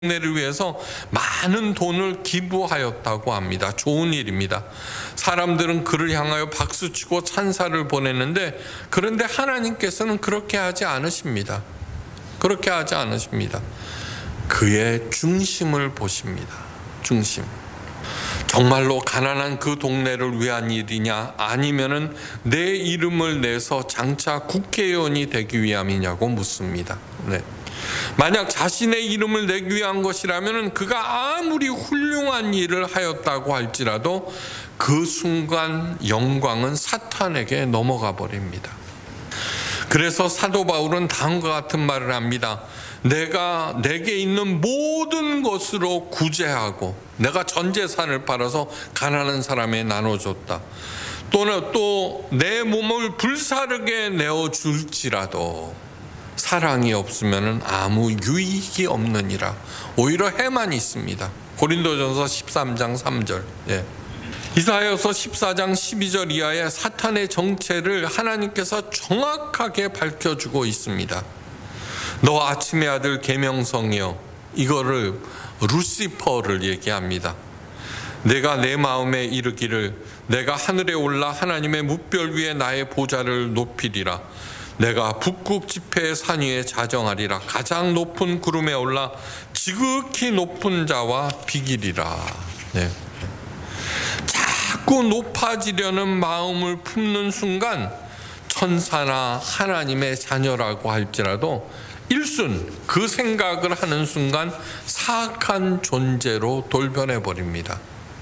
동네를 위해서 많은 돈을 기부하였다고 합니다. 좋은 일입니다. 사람들은 그를 향하여 박수치고 찬사를 보냈는데, 그런데 하나님께서는 그렇게 하지 않으십니다. 그렇게 하지 않으십니다. 그의 중심을 보십니다. 중심. 정말로 가난한 그 동네를 위한 일이냐, 아니면은 내 이름을 내서 장차 국회의원이 되기 위함이냐고 묻습니다. 네. 만약 자신의 이름을 내기 위한 것이라면 그가 아무리 훌륭한 일을 하였다고 할지라도 그 순간 영광은 사탄에게 넘어가 버립니다. 그래서 사도 바울은 다음과 같은 말을 합니다. 내가 내게 있는 모든 것으로 구제하고 내가 전 재산을 팔아서 가난한 사람에 나눠줬다. 또는 또 내 몸을 불사르게 내어줄지라도 사랑이 없으면 아무 유익이 없느니라. 오히려 해만 있습니다. 고린도전서 13장 3절. 이사야서 14장 12절 이하에 사탄의 정체를 하나님께서 정확하게 밝혀주고 있습니다. 너 아침의 아들 계명성이여, 이거를 루시퍼를 얘기합니다. 내가 내 마음에 이르기를 내가 하늘에 올라 하나님의 뭇별 위에 나의 보좌를 높이리라. 내가 북극 지폐의 산 위에 자정하리라. 가장 높은 구름에 올라 지극히 높은 자와 비기리라. 자꾸 높아지려는 마음을 품는 순간 천사나 하나님의 자녀라고 할지라도 일순 그 생각을 하는 순간 사악한 존재로 돌변해 버립니다.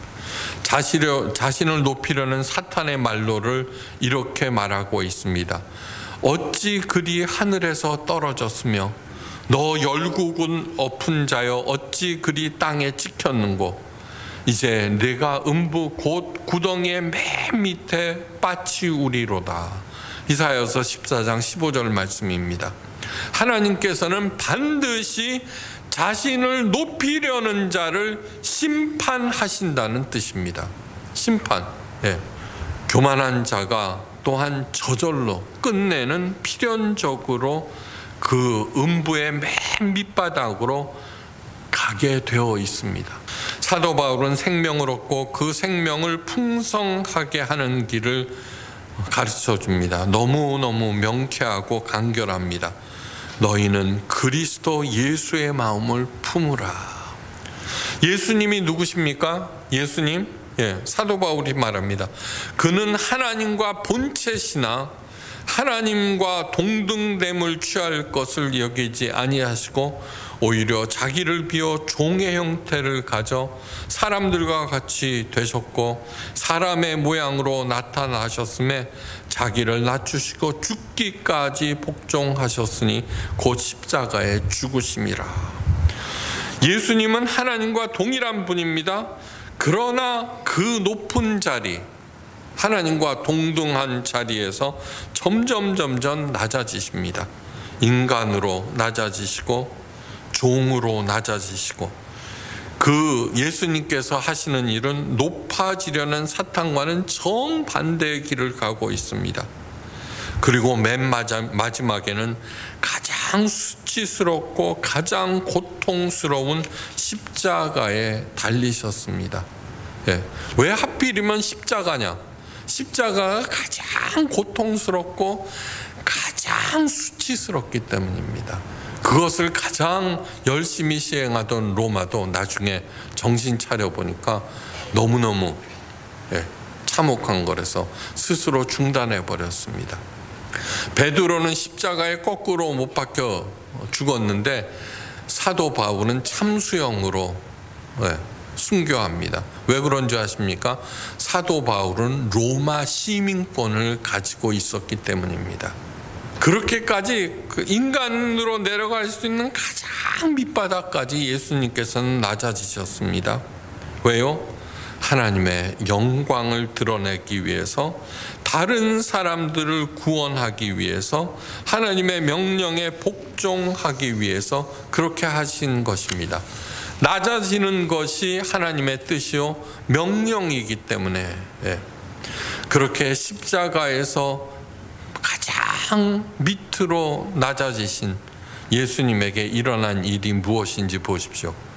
자신을 높이려는 사탄의 말로를 이렇게 말하고 있습니다. 어찌 그리 하늘에서 떨어졌으며 너 열국은 엎은 자여 어찌 그리 땅에 찍혔는고. 이제 네가 음부 곧 구덩이의 맨 밑에 빠치우리로다. 이사야서 14장 15절 말씀입니다. 하나님께서는 반드시 자신을 높이려는 자를 심판하신다는 뜻입니다. 심판. 교만한 자가 또한 저절로 끝내는 필연적으로 그 음부의 맨 밑바닥으로 가게 되어 있습니다. 사도 바울은 생명을 얻고 그 생명을 풍성하게 하는 길을 가르쳐 줍니다. 너무너무 명쾌하고 간결합니다. 너희는 그리스도 예수의 마음을 품으라. 예수님이 누구십니까? 예수님? 사도 바울이 말합니다. 그는 하나님과 본체시나 하나님과 동등됨을 취할 것을 여기지 아니하시고 오히려 자기를 비워 종의 형태를 가져 사람들과 같이 되셨고 사람의 모양으로 나타나셨음에 자기를 낮추시고 죽기까지 복종하셨으니 곧 십자가에 죽으심이라. 예수님은 하나님과 동일한 분입니다. 그러나 그 높은 자리, 하나님과 동등한 자리에서 점점 낮아지십니다. 인간으로 낮아지시고 종으로 낮아지시고, 그 예수님께서 하시는 일은 높아지려는 사탄과는 정반대의 길을 가고 있습니다. 그리고 맨 마지막에는 가장 수치스럽고 가장 고통스러운 십자가에 달리셨습니다. 왜 하필이면 십자가냐? 십자가가 가장 고통스럽고 가장 수치스럽기 때문입니다. 그것을 가장 열심히 시행하던 로마도 나중에 정신 차려 보니까 너무너무 참혹한 거라서 스스로 중단해 버렸습니다. 베드로는 십자가에 거꾸로 못 박혀 죽었는데 사도 바울은 참수형으로 순교합니다. 왜 그런 줄 아십니까? 사도 바울은 로마 시민권을 가지고 있었기 때문입니다. 그렇게까지 인간으로 내려갈 수 있는 가장 밑바닥까지 예수님께서는 낮아지셨습니다. 왜요? 하나님의 영광을 드러내기 위해서, 다른 사람들을 구원하기 위해서, 하나님의 명령에 복종하기 위해서 그렇게 하신 것입니다. 낮아지는 것이 하나님의 뜻이요 명령이기 때문에 그렇게 십자가에서 가장 밑으로 낮아지신 예수님에게 일어난 일이 무엇인지 보십시오.